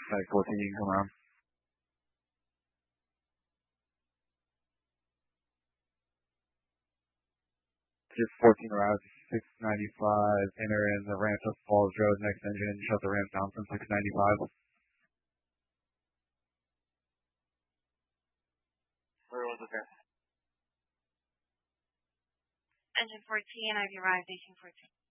Flight 14, you can come around. Just 14 routes, 695, enter in the ramp up Falls Road, next engine, shut the ramp down from 695. Where was it there? Engine 14, I've arrived, station 14.